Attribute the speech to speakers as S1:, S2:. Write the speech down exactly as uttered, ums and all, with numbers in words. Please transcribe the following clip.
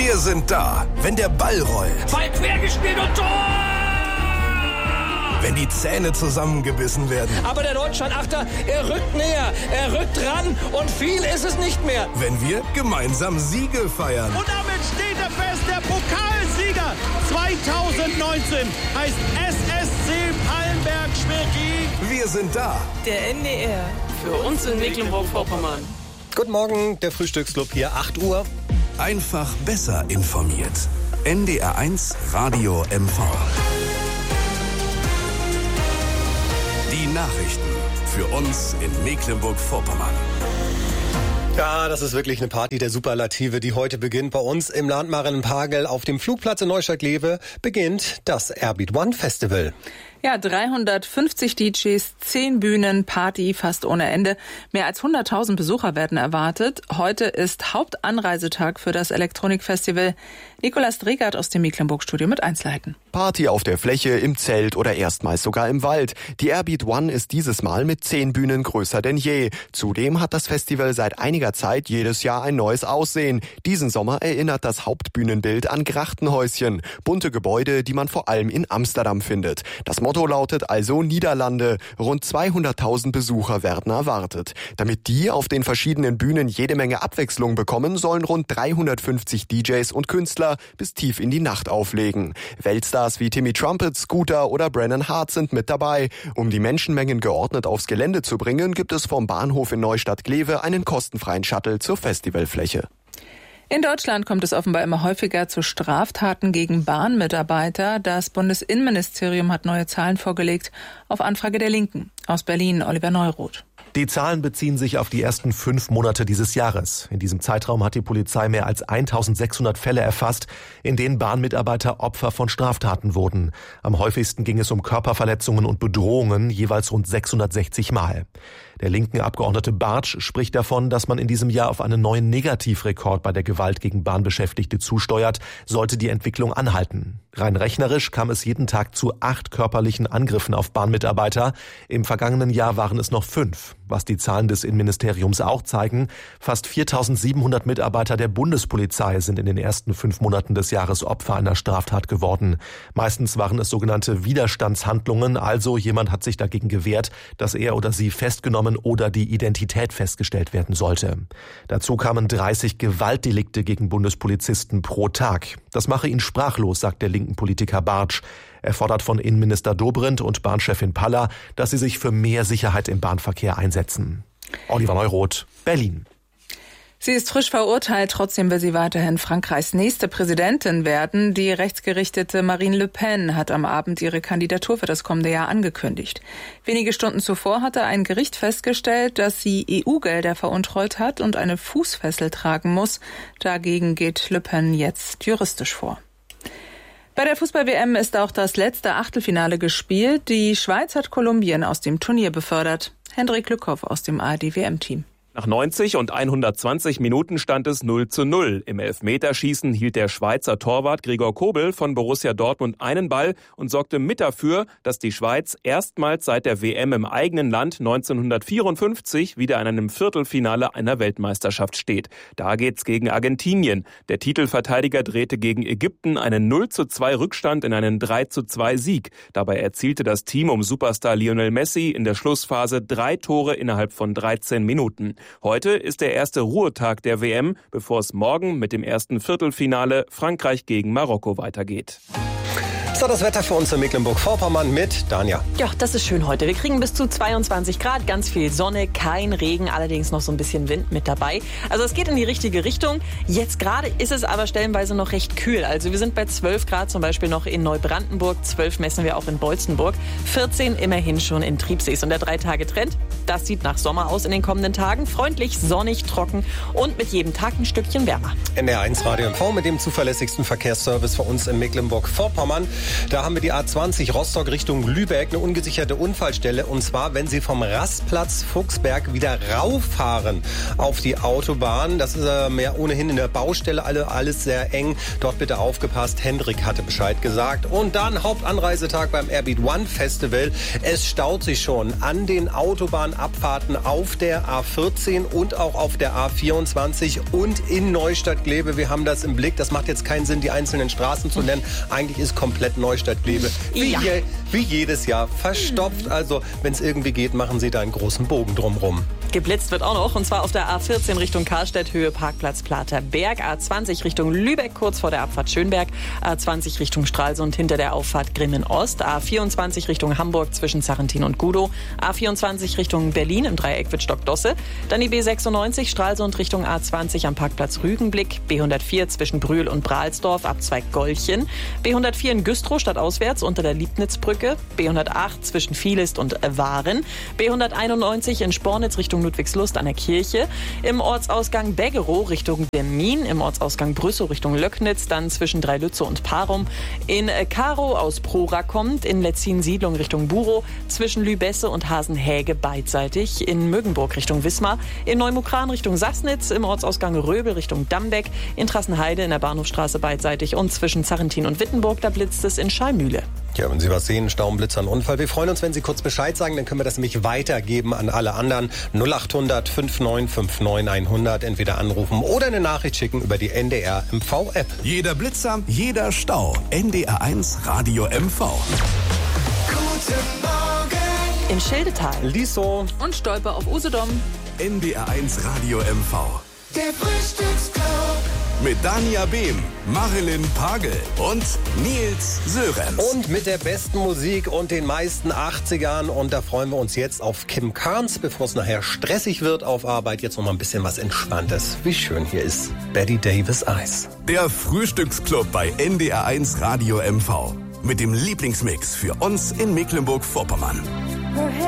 S1: Wir sind da, wenn der Ball rollt.
S2: Ball quergespielt und Tor!
S1: Wenn die Zähne zusammengebissen werden.
S2: Aber der Deutschland-Achter, er rückt näher, er rückt ran und viel ist es nicht mehr.
S1: Wenn wir gemeinsam Siege feiern.
S3: Und damit steht er fest, der Pokalsieger zwanzig neunzehn heißt S S C Pallenberg-Schwerin.
S1: Wir sind da.
S4: Der N D R, für uns in Mecklenburg-Vorpommern.
S5: Guten Morgen, der Frühstücksclub hier, acht Uhr.
S1: Einfach besser informiert. N D R eins Radio M V. Die Nachrichten für uns in Mecklenburg-Vorpommern.
S5: Ja, das ist wirklich eine Party der Superlative, die heute beginnt. Bei uns im Land Marienpagel auf dem Flugplatz in Neustadt-Glewe beginnt das Airbeat One Festival.
S4: Ja, dreihundertfünfzig D Js, zehn Bühnen, Party fast ohne Ende. Mehr als hunderttausend Besucher werden erwartet. Heute ist Hauptanreisetag für das Elektronikfestival. Nikolaus Dregert aus dem Mecklenburg-Studio mit Einzelheiten.
S6: Party auf der Fläche, im Zelt oder erstmals sogar im Wald. Die Airbeat One ist dieses Mal mit zehn Bühnen größer denn je. Zudem hat das Festival seit einiger Zeit jedes Jahr ein neues Aussehen. Diesen Sommer erinnert das Hauptbühnenbild an Grachtenhäuschen. Bunte Gebäude, die man vor allem in Amsterdam findet. Das Motto lautet also Niederlande. Rund zweihunderttausend Besucher werden erwartet. Damit die auf den verschiedenen Bühnen jede Menge Abwechslung bekommen, sollen rund dreihundertfünfzig D Js und Künstler bis tief in die Nacht auflegen. Weltstars wie Timmy Trumpet, Scooter oder Brennan Hart sind mit dabei. Um die Menschenmengen geordnet aufs Gelände zu bringen, gibt es vom Bahnhof in Neustadt-Glewe einen kostenfreien Shuttle zur Festivalfläche.
S4: In Deutschland kommt es offenbar immer häufiger zu Straftaten gegen Bahnmitarbeiter. Das Bundesinnenministerium hat neue Zahlen vorgelegt auf Anfrage der Linken. Aus Berlin, Oliver Neuroth.
S7: Die Zahlen beziehen sich auf die ersten fünf Monate dieses Jahres. In diesem Zeitraum hat die Polizei mehr als eintausendsechshundert Fälle erfasst, in denen Bahnmitarbeiter Opfer von Straftaten wurden. Am häufigsten ging es um Körperverletzungen und Bedrohungen, jeweils rund sechshundertsechzig Mal. Der linken Abgeordnete Bartsch spricht davon, dass man in diesem Jahr auf einen neuen Negativrekord bei der Gewalt gegen Bahnbeschäftigte zusteuert, sollte die Entwicklung anhalten. Rein rechnerisch kam es jeden Tag zu acht körperlichen Angriffen auf Bahnmitarbeiter. Im vergangenen Jahr waren es noch fünf. Was die Zahlen des Innenministeriums auch zeigen, fast viertausendsiebenhundert Mitarbeiter der Bundespolizei sind in den ersten fünf Monaten des Jahres Opfer einer Straftat geworden. Meistens waren es sogenannte Widerstandshandlungen, also jemand hat sich dagegen gewehrt, dass er oder sie festgenommen oder die Identität festgestellt werden sollte. Dazu kamen dreißig Gewaltdelikte gegen Bundespolizisten pro Tag. Das mache ihn sprachlos, sagt der linken Politiker Bartsch. Er fordert von Innenminister Dobrindt und Bahnchefin Paller, dass sie sich für mehr Sicherheit im Bahnverkehr einsetzen. Oliver Neuroth, Berlin.
S4: Sie ist frisch verurteilt, trotzdem will sie weiterhin Frankreichs nächste Präsidentin werden. Die rechtsgerichtete Marine Le Pen hat am Abend ihre Kandidatur für das kommende Jahr angekündigt. Wenige Stunden zuvor hatte ein Gericht festgestellt, dass sie E U-Gelder veruntreut hat und eine Fußfessel tragen muss. Dagegen geht Le Pen jetzt juristisch vor. Bei der Fußball-W M ist auch das letzte Achtelfinale gespielt. Die Schweiz hat Kolumbien aus dem Turnier befördert. Hendrik Lückhoff aus dem A R D-W M-Team.
S8: Nach neunzig und hundertzwanzig Minuten stand es null zu null. Im Elfmeterschießen hielt der Schweizer Torwart Gregor Kobel von Borussia Dortmund einen Ball und sorgte mit dafür, dass die Schweiz erstmals seit der W M im eigenen Land neunzehnhundertvierundfünfzig wieder in einem Viertelfinale einer Weltmeisterschaft steht. Da geht's gegen Argentinien. Der Titelverteidiger drehte gegen Ägypten einen null zu zwei Rückstand in einen drei zu zwei Sieg. Dabei erzielte das Team um Superstar Lionel Messi in der Schlussphase drei Tore innerhalb von dreizehn Minuten. Heute ist der erste Ruhetag der W M, bevor es morgen mit dem ersten Viertelfinale Frankreich gegen Marokko weitergeht.
S5: So, das Wetter für uns in Mecklenburg-Vorpommern mit Danja.
S9: Ja, das ist schön heute. Wir kriegen bis zu zweiundzwanzig Grad, ganz viel Sonne, kein Regen, allerdings noch so ein bisschen Wind mit dabei. Also es geht in die richtige Richtung. Jetzt gerade ist es aber stellenweise noch recht kühl. Also wir sind bei zwölf Grad zum Beispiel noch in Neubrandenburg, zwölf messen wir auch in Bolzenburg, vierzehn immerhin schon in Triebsees. Und der Drei-Tage-Trend, das sieht nach Sommer aus in den kommenden Tagen. Freundlich, sonnig, trocken und mit jedem Tag ein Stückchen wärmer.
S5: N D R eins Radio M V mit dem zuverlässigsten Verkehrsservice für uns in Mecklenburg-Vorpommern. Da haben wir die A zwanzig Rostock Richtung Lübeck, eine ungesicherte Unfallstelle. Und zwar, wenn Sie vom Rastplatz Fuchsberg wieder rauffahren auf die Autobahn. Das ist äh, mehr ohnehin in der Baustelle, alle, alles sehr eng. Dort bitte aufgepasst. Hendrik hatte Bescheid gesagt. Und dann Hauptanreisetag beim Airbeat One Festival. Es staut sich schon an den Autobahnabfahrten auf der A vierzehn und auch auf der A vierundzwanzig und in Neustadt-Glebe. Wir haben das im Blick. Das macht jetzt keinen Sinn, die einzelnen Straßen zu nennen. Eigentlich ist komplett Neustadt-Glebe wie,
S9: Ja.
S5: je, wie jedes Jahr verstopft. Also, wenn es irgendwie geht, machen Sie da einen großen Bogen drumrum.
S9: Geblitzt wird auch noch, und zwar auf der A vierzehn Richtung Karlstedt, Höhe Parkplatz Platerberg, A zwanzig Richtung Lübeck, kurz vor der Abfahrt Schönberg, A zwanzig Richtung Stralsund, hinter der Auffahrt Grimmen Ost, A vierundzwanzig Richtung Hamburg zwischen Sarrentin und Gudow, A vierundzwanzig Richtung Berlin im Dreieck Wittstock-Dosse, dann die B sechsundneunzig Stralsund Richtung A zwanzig am Parkplatz Rügenblick, B hundertvier zwischen Brühl und Brahlsdorf, Abzweig Golchen, B hundertvier in Güstrow stadtauswärts unter der Liebnitzbrücke, B hundertacht zwischen Vielist und Waren, B hunderteinundneunzig in Spornitz Richtung Ludwigslust an der Kirche, im Ortsausgang Beggerow Richtung Demmin, im Ortsausgang Brüssow Richtung Löcknitz, dann zwischen Dreilütze und Parum, in Karow aus Prora kommt, in Letzin-Siedlung Richtung Burow, zwischen Lübesse und Hasenhäge beidseitig, in Mögenburg Richtung Wismar, in Neumukran Richtung Sassnitz, im Ortsausgang Röbel Richtung Dambeck, in Trassenheide in der Bahnhofstraße beidseitig und zwischen Zarrentin und Wittenburg, da blitzt es in Schallmühle.
S5: Ja, wenn Sie was sehen, Stau, Blitzer, ein Unfall. Wir freuen uns, wenn Sie kurz Bescheid sagen, dann können wir das nämlich weitergeben an alle anderen. null acht hundert neunundfünfzig neunundfünfzig hundert, entweder anrufen oder eine Nachricht schicken über die N D R M V-App.
S1: Jeder Blitzer, jeder Stau. N D R eins Radio M V.
S10: Guten Morgen.
S9: In Schildetal.
S5: Liso.
S4: Und Stolper auf Usedom.
S1: N D R eins Radio M V.
S10: Der Frühstücksclub.
S1: Mit Dania Behm, Marilyn Pagel und Nils Sörenz.
S5: Und mit der besten Musik und den meisten achtzigern. Und da freuen wir uns jetzt auf Kim Carnes, bevor es nachher stressig wird auf Arbeit. Jetzt noch mal ein bisschen was Entspanntes. Wie schön hier ist Betty Davis Eyes.
S1: Der Frühstücksclub bei N D R eins Radio M V. Mit dem Lieblingsmix für uns in Mecklenburg-Vorpommern.